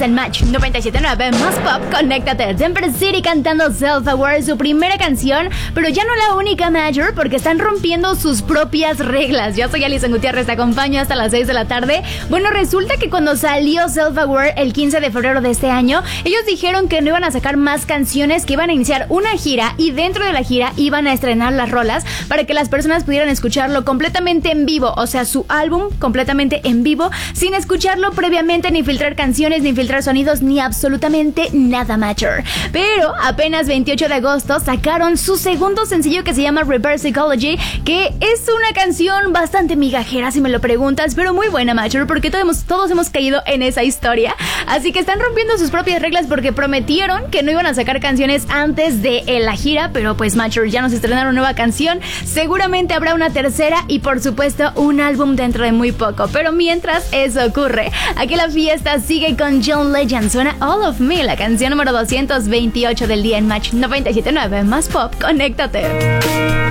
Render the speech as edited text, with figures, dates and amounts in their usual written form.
en Match 97.9 más pop, conéctate. Denver City cantando Self-Aware, su primera canción, pero ya no la única, Major, porque están rompiendo sus propias reglas. Yo soy Alison Gutiérrez, te acompaño hasta las 6 de la tarde. Bueno, resulta que cuando salió Self-Aware el 15 de febrero de este año, ellos dijeron que no iban a sacar más canciones, que iban a iniciar una gira y dentro de la gira iban a estrenar las rolas para que las personas pudieran escucharlo completamente en vivo, o sea, su álbum completamente en vivo, sin escucharlo previamente, ni filtrar canciones, ni filtrar sonidos, ni absolutamente nada, Major. Pero apenas 28 de agosto sacaron su segundo sencillo que se llama Reverse Psychology, que es una canción bastante migajera si me lo preguntas, pero muy buena, Major, porque todos hemos caído en esa historia. Así que están rompiendo sus propias reglas porque prometieron que no iban a sacar canciones antes de la gira, pero pues, Major, ya nos estrenaron nueva canción, seguramente habrá una tercera y por supuesto un álbum dentro de muy poco. Pero mientras eso ocurre, aquí la fiesta sigue con John Legend. Suena All of Me, la canción número 228 del día en Match 97.9 más pop, conéctate.